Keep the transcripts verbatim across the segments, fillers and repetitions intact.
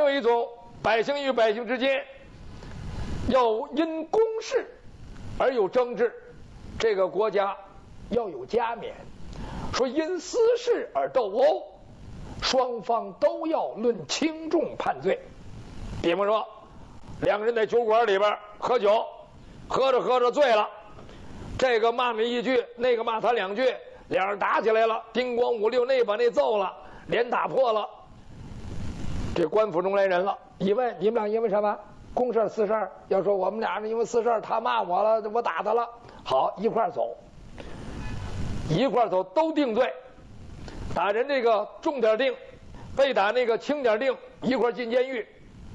有一种，百姓与百姓之间要因公事而有争执，这个国家要有加冕；说因私事而斗殴，双方都要论轻重判罪。比方说，两个人在酒馆里边喝酒，喝着喝着醉了，这个骂你一句，那个骂他两句，两人打起来了，叮咣五六，那把那揍了，脸打破了。这官府中来人了，一问你们俩因为什么？公事私事？要说我们俩因为私事，他骂我了，我打他了。好，一块走，一块走都定罪，打人这个重点定，被打那个轻点定，一块进监狱。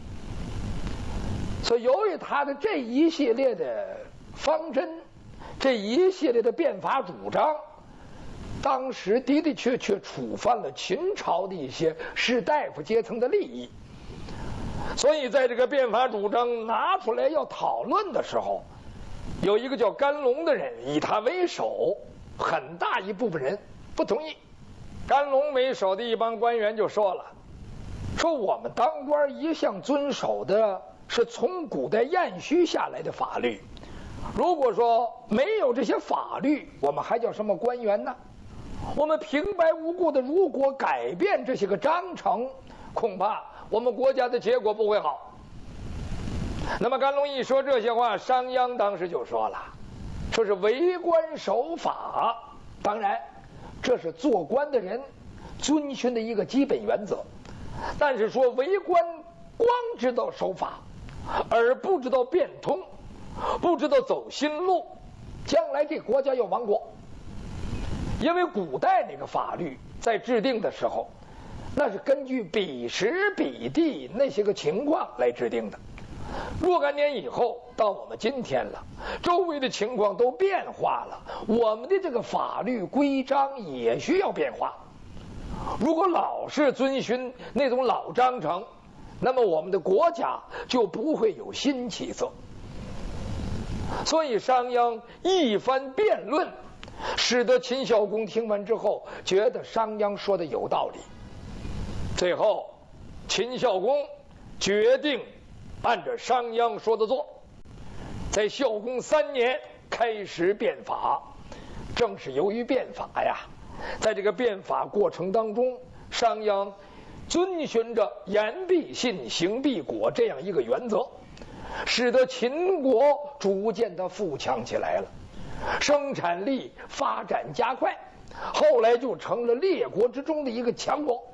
所以由于他的这一系列的方针，这一系列的变法主张，当时的的确确触犯了秦朝的一些士大夫阶层的利益。所以在这个变法主张拿出来要讨论的时候，有一个叫甘龙的人以他为首，很大一部分人不同意。甘龙为首的一帮官员就说了，说我们当官一向遵守的是从古代晏虚下来的法律，如果说没有这些法律，我们还叫什么官员呢？我们平白无故的如果改变这些个章程，恐怕我们国家的结果不会好。那么甘龙一说这些话，商鞅当时就说了，说是为官守法，当然这是做官的人遵循的一个基本原则，但是说为官光知道守法而不知道变通，不知道走新路，将来这国家要亡国。因为古代那个法律在制定的时候，那是根据彼时彼地那些个情况来制定的。若干年以后到我们今天了，周围的情况都变化了，我们的这个法律规章也需要变化。如果老是遵循那种老章程，那么我们的国家就不会有新起色。所以商鞅一番辩论，使得秦孝公听完之后觉得商鞅说的有道理。最后秦孝公决定按照商鞅说的做，在孝公三年开始变法。正是由于变法呀，在这个变法过程当中，商鞅遵循着言必信行必果这样一个原则，使得秦国逐渐的富强起来了，生产力发展加快，后来就成了列国之中的一个强国。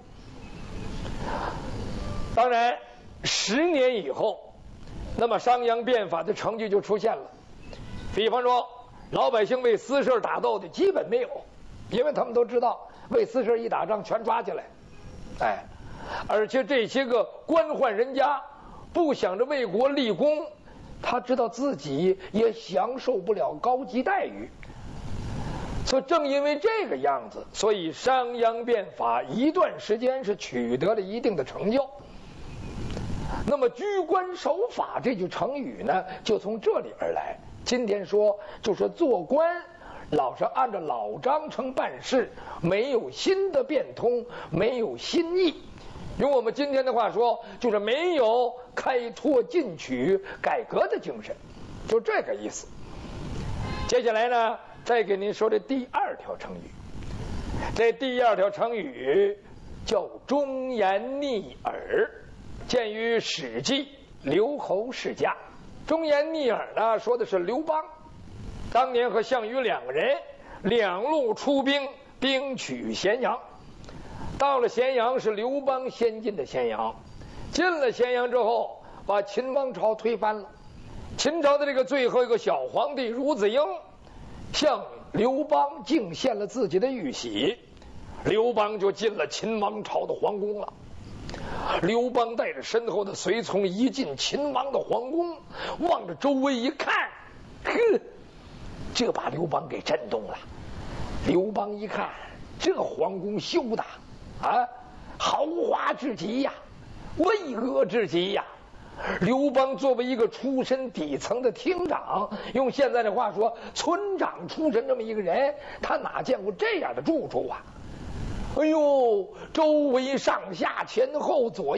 当然十年以后，那么商鞅变法的成绩就出现了。比方说老百姓为私事打斗的基本没有，因为他们都知道为私事一打仗全抓起来，哎，而且这些个官宦人家不想着为国立功，他知道自己也享受不了高级待遇，所以正因为这个样子，所以商鞅变法一段时间是取得了一定的成就。那么居官守法这句成语呢，就从这里而来。今天说就是做官老是按照老章程办事，没有新的变通，没有新意。用我们今天的话说，就是没有开拓进取改革的精神，就这个意思。接下来呢，再给您说这第二条成语。这第二条成语叫忠言逆耳，见于《史记·刘侯世家》。忠言逆耳呢，说的是刘邦当年和项羽两个人两路出兵，兵取咸阳。到了咸阳，是刘邦先进的咸阳，进了咸阳之后，把秦王朝推翻了。秦朝的这个最后一个小皇帝孺子婴向刘邦敬献了自己的玉玺，刘邦就进了秦王朝的皇宫了。刘邦带着身后的随从一进秦王的皇宫，望着周围一看，呵，这把刘邦给震动了。刘邦一看，这皇宫修的啊，豪华至极呀，巍峨至极呀。刘邦作为一个出身底层的厅长，用现在的话说，村长出身这么一个人，他哪见过这样的住处啊？哎呦，周围上下前后左右